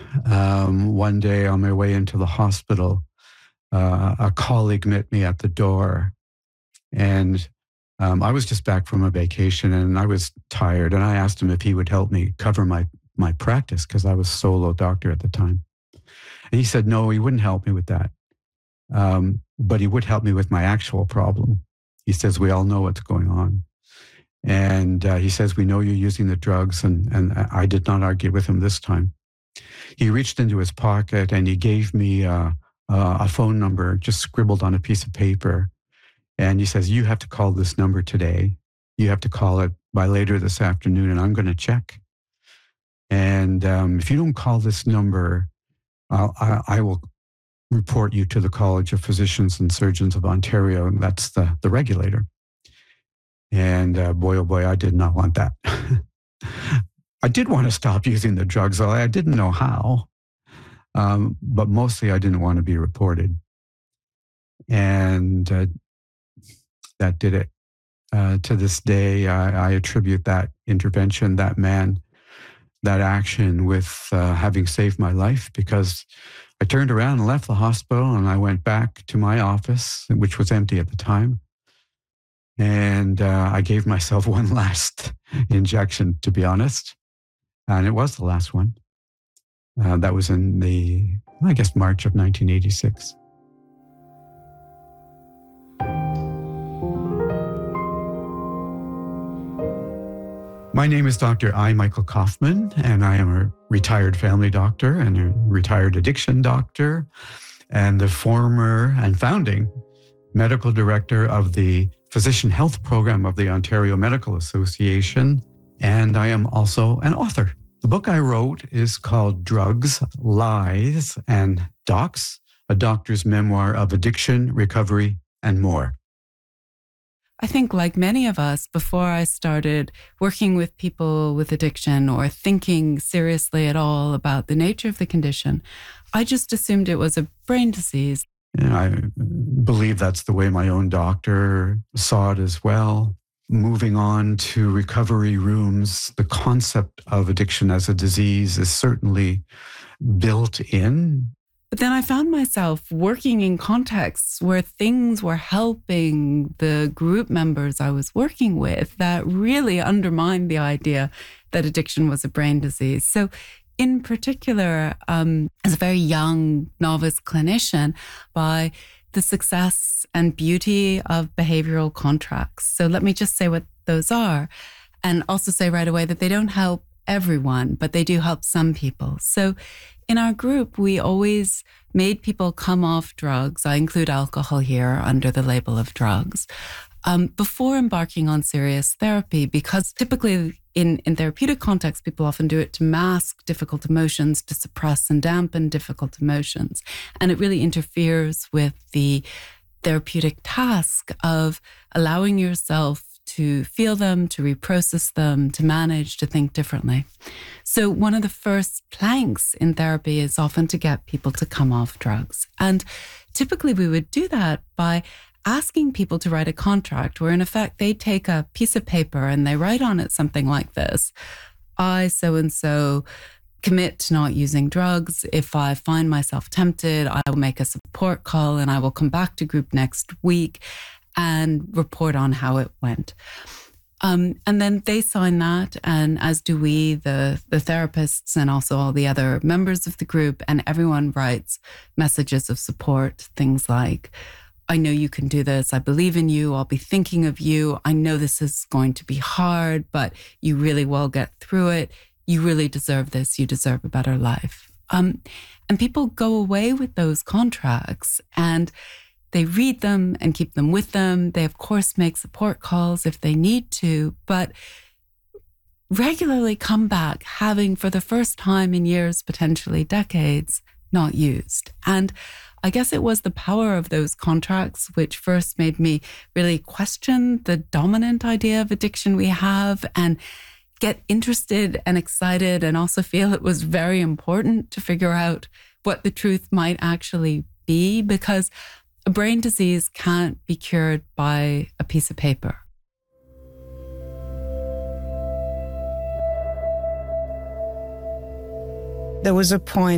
One day on my way into the hospital, a colleague met me at the door, and I was just back from a vacation and I was tired, and I asked him if he would help me cover my practice because I was solo doctor at the time. And he said, no, he wouldn't help me with that. But he would help me with my actual problem. He says, we all know what's going on. And he says, we know you're using the drugs. And I did not argue with him this time. He reached into his pocket and he gave me a phone number just scribbled on a piece of paper. And he says, you have to call this number today. You have to call it by later this afternoon, and I'm going to check. And if you don't call this number, I will report you to the College of Physicians and Surgeons of Ontario, and that's the regulator. And boy, oh boy, I did not want that. I did want to stop using the drugs, although I didn't know how. But mostly I didn't want to be reported. And that did it. To this day, I attribute that intervention, that man, that action with having saved my life, because I turned around and left the hospital and I went back to my office, which was empty at the time. And I gave myself one last injection, to be honest. And it was the last one. That was in March of 1986. My name is Dr. I. Michael Kaufman, and I am a retired family doctor and a retired addiction doctor, and the former and founding medical director of the Physician Health Program of the Ontario Medical Association, and I am also an author. The book I wrote is called Drugs, Lies, and Docs, a doctor's memoir of addiction, recovery, and more. I think, like many of us, before I started working with people with addiction or thinking seriously at all about the nature of the condition, I just assumed it was a brain disease. And I believe that's the way my own doctor saw it as well. Moving on to recovery rooms, the concept of addiction as a disease is certainly built in. But then I found myself working in contexts where things were helping the group members I was working with that really undermined the idea that addiction was a brain disease. So in particular, as a very young novice clinician, by the success and beauty of behavioral contracts. So let me just say what those are, and also say right away that they don't help everyone, but they do help some people. So in our group, we always made people come off drugs. I include alcohol here under the label of drugs, before embarking on serious therapy, because typically in therapeutic contexts, people often do it to mask difficult emotions, to suppress and dampen difficult emotions. And it really interferes with the therapeutic task of allowing yourself to feel them, to reprocess them, to manage, to think differently. So one of the first planks in therapy is often to get people to come off drugs. And typically we would do that by asking people to write a contract where in effect they take a piece of paper and they write on it something like this: I, so-and-so, commit to not using drugs. If I find myself tempted, I will make a support call and I will come back to group next week and report on how it went. And then they sign that, and as do we, the therapists, and also all the other members of the group, and everyone writes messages of support, things like, I know you can do this. I believe in you. I'll be thinking of you. I know this is going to be hard, but you really will get through it. You really deserve this. You deserve a better life. And people go away with those contracts and they read them and keep them with them. They, of course, make support calls if they need to, but regularly come back having, for the first time in years, potentially decades, not used. And I guess it was the power of those contracts which first made me really question the dominant idea of addiction we have and get interested and excited, and also feel it was very important to figure out what the truth might actually be, because a brain disease can't be cured by a piece of paper. There was a point